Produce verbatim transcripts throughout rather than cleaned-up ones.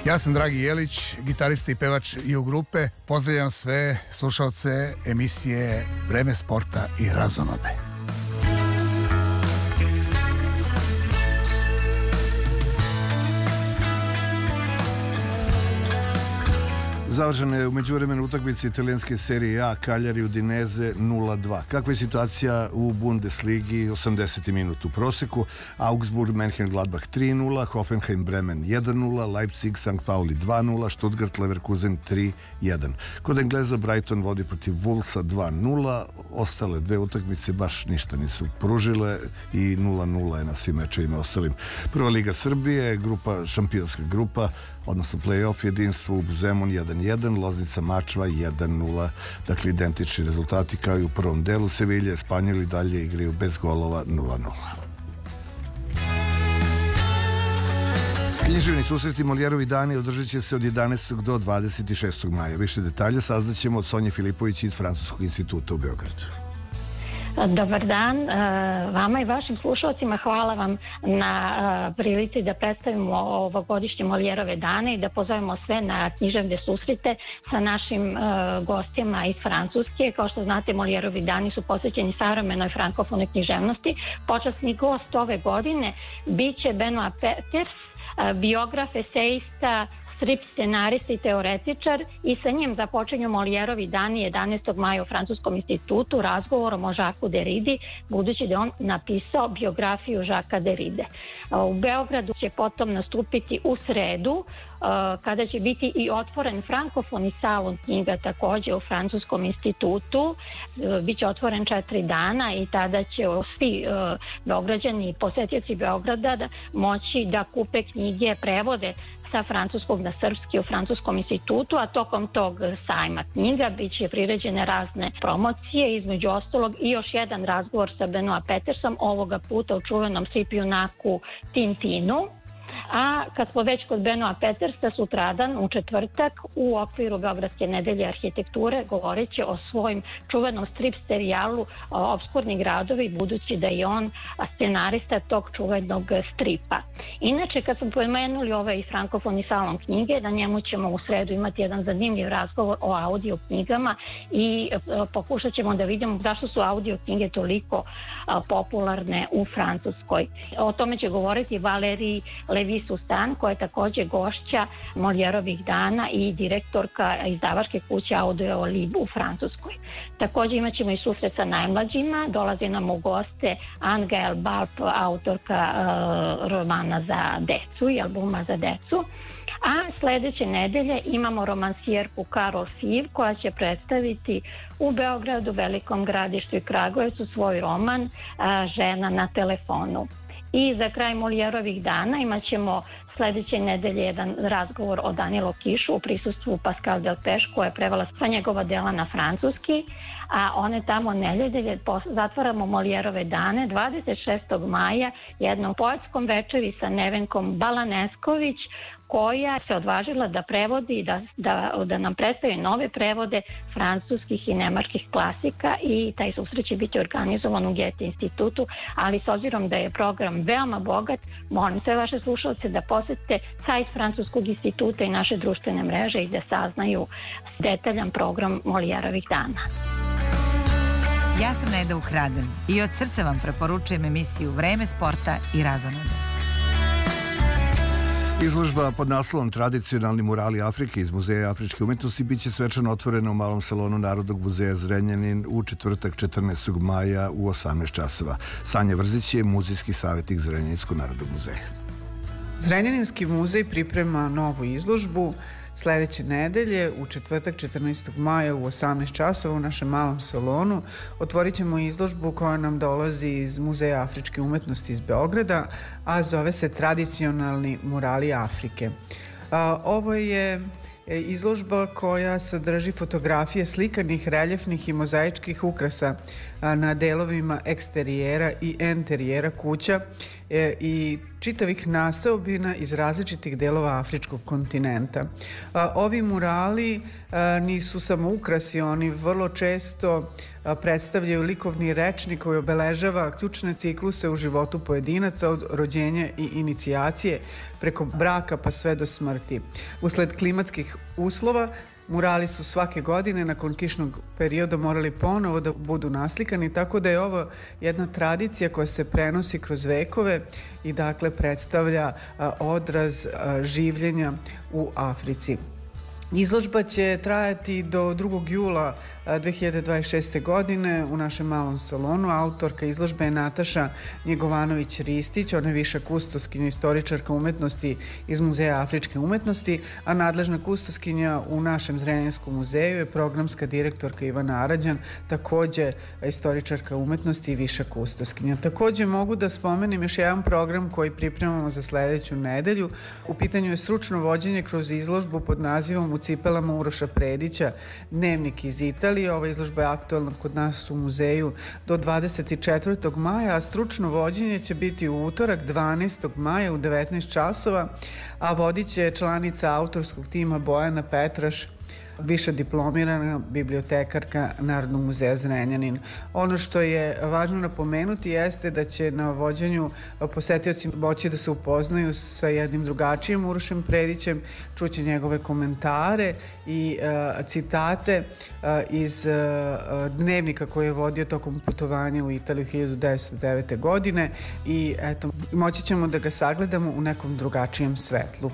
Ja sam Dragi Jelić, gitarista i pevač I U grupe. Pozdravljam sve slušalce emisije Vreme sporta i razonode. Završena je u međuvremenu utakmici italijanske serije A Cagliari Udinese nula dva. Kakva je situacija u Bundesligi? osamdeseti minut u proseku. Augsburg Mönchengladbach tri nula, Hoffenheim Bremen jedan nula, Leipzig Sankt Pauli dva nula, Stuttgart Leverkusen tri jedan. Kod Engleza Brighton vodi protiv Wolvesa dva nula. Ostale dve utakmice baš ništa nisu pružile i nula nula je na svim mečevima ostalim. Prva liga Srbije, grupa, šampionska grupa, odnosno play-off jedinstvo u Zemun jedan jedan, Loznica Mačva jedan nula. Dakle, identični rezultati kao i u prvom delu. Sevilja i Španjoli dalje igraju bez golova nula nula. Književni susreti Molijerovi dani održat će se od jedanaestog do dvadeset šestog maja. Više detalja saznaćemo od Sonje Filipović iz Francuskog instituta u Beogradu. Dobar dan vama i vašim slušalcima. Hvala vam na prilici da predstavimo ovogodišnje Molijerove dane i da pozovemo sve na književne susrete sa našim gostima iz Francuske. Kao što znate, Molijerovi dani su posvećeni savremenoj frankofonoj književnosti. Počasni gost ove godine biće Benoit Peeters, biograf, esejista, strip scenarista i teoretičar, i sa njim započinju Molijerovi dani jedanaestog maja u Francuskom institutu razgovorom o Jacques Derridi, budući da je on napisao biografiju Jacquesa Derride. U Beogradu će potom nastupiti u sredu, kada će biti i otvoren frankofoni salon knjiga takođe u Francuskom institutu. Biće otvoren četiri dana i tada će svi Beograđani i posetioci Beograda moći da kupe knjige, prevode sa francuskog na srpski u Francuskom institutu, a tokom tog sajma knjiga bit će priređene razne promocije, između ostalog i još jedan razgovor sa Benoit Peetersom, ovoga puta u čuvenom strip junaku Tintinu. A kad smo već kod Benoit Peetersa, sutradan u četvrtak u okviru Beogradske nedelje arhitekture govorit će o svojim čuvenom strip serijalu Opskurni gradovi, budući da je on scenarista tog čuvenog stripa. Inače, kad smo pomenuli ovaj frankofoni salon knjige, na njemu ćemo u sredu imati jedan zanimljiv razgovor o audio knjigama i pokušat ćemo da vidimo zašto su audio knjige toliko popularne u Francuskoj. O tome će govoriti Valérie Lévy-Sustan, koja je takođe gošća Molijerovih dana i direktorka izdavačke kuće Audiolib u Francuskoj. Takođe imat ćemo i susret sa najmlađima, dolazi nam u goste Anne-Gaëlle Balp, autorka uh, romana za decu i albuma za decu. A sledeće nedelje imamo romansijerku Karol Fiv, koja će predstaviti u Beogradu, Velikom Gradištu i Kragujevcu svoj roman uh, Žena na telefonu. I za kraj Molijerovih dana imat ćemo sledeće nedelje jedan razgovor o Danielu Kišu u prisustvu Pascal Delpech, koja je prevela sva njegova dela na francuski, a one tamo nedelje zatvaramo Molijerove dane dvadeset šestog maja jednom poetskom večeri sa Nevenkom Balanesković, koja se odvažila da prevodi, da, da, da nam predstavi nove prevode francuskih i nemačkih klasika, i taj susret će biti organizovan u Goethe institutu, ali s obzirom da je program veoma bogat, molim sve vaše slušalce da posete sajt Francuskog instituta i naše društvene mreže i da saznaju detaljan program Molijerovih dana. Ja sam Neda Ukraden i od srca vam preporučujem emisiju Vreme sporta i razonode. Izložba pod naslovom Tradicionalni murali Afrike iz Muzeja afričke umetnosti biće svečano otvorena u malom salonu Narodnog muzeja Zrenjanin u četvrtak četrnaestog maja u osamnaest časova. Sanja Vrzić je muzejski savjetnik Zrenjaninskog narodnog muzeja. Zrenjaninski muzej priprema novu izložbu. Sledeće nedelje, u četvrtak četrnaestog maja u osamnaest časova u našem malom salonu, otvorit ćemo izložbu koja nam dolazi iz Muzeja afričke umetnosti iz Beograda, a zove se Tradicionalni murali Afrike. Ovo je izložba koja sadrži fotografije slikanih, reljefnih i mozaičkih ukrasa na delovima eksterijera i enterijera kuća i čitavih naseobina iz različitih delova afričkog kontinenta. Ovi murali nisu samo ukrasi, oni vrlo često predstavljaju likovni rečnik koji obeležava ključne cikluse u životu pojedinaca od rođenja i inicijacije preko braka pa sve do smrti. Usled klimatskih uslova murali su svake godine nakon kišnog perioda morali ponovo da budu naslikani, tako da je ovo jedna tradicija koja se prenosi kroz vekove i dakle predstavlja odraz življenja u Africi. Izložba će trajati do drugog jula dve hiljade dvadeset šeste. godine u našem malom salonu. Autorka izložbe je Nataša Njegovanović-Ristić, ona je viša kustoskinja, istoričarka umetnosti iz Muzeja afričke umetnosti, a nadležna kustoskinja u našem Zrenjaninskom muzeju je programska direktorka Ivana Arađan, takođe istoričarka umetnosti i viša kustoskinja. Takođe mogu da spomenem još jedan program koji pripremamo za sledeću nedelju. U pitanju je stručno vođenje kroz izložbu pod nazivom U cipelama Uroša Predića, Dnevnik iz Italije. Ova izložba je aktualna kod nas u muzeju do dvadeset četvrtog maja, a stručno vođenje će biti u utorak dvanaestog maja u devetnaest časova, a vodit će članica autorskog tima Bojana Petraš, viša diplomirana bibliotekarka Narodnog muzeja Zrenjanin. Ono što je važno napomenuti jeste da će na vođenju posetioci moći da se upoznaju sa jednim drugačijim Urošem Predićem, čuće njegove komentare i uh, citate uh, iz uh, dnevnika koje je vodio tokom putovanja u Italiju hiljadu devetsto devete. godine i eto, moći ćemo da ga sagledamo u nekom drugačijem svetlu.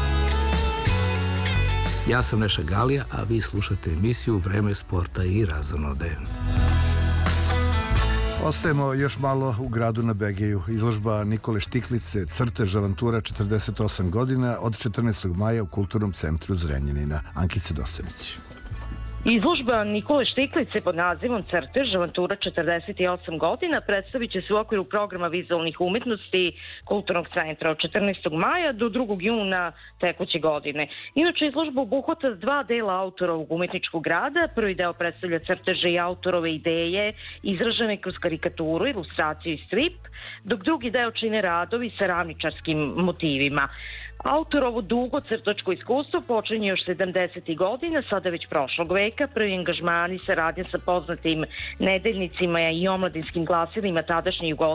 Ja sam Neša Galija, a vi slušate emisiju Vreme sporta i razonode. Ostajemo još malo u gradu na Begeju. Izložba Nikole Štiklice, Crtež avantura četrdeset osam godina od četrnaestog maja u Kulturnom centru Zrenjanina. Ankica Dostanić. Izložba Nikole Štiklice pod nazivom Crtež avantura četrdeset osam godina predstavit će se u okviru programa vizualnih umetnosti Kulturnog centra od četrnaestog maja do drugog juna tekuće godine. Inače, izložba obuhvata dva dela autorovog umetničkog rada. Prvi deo predstavlja crteže i autorove ideje izražene kroz karikaturu, ilustraciju i strip, dok drugi deo čine radovi sa ravničarskim motivima. Autorovo dugo crtačko iskustvo počinje još sedamdesetih godina, sada već prošlog veka. Prvi angažmani saradnja sa poznatim nedeljnicima i omladinskim glasilima tadašnje Jugoslavije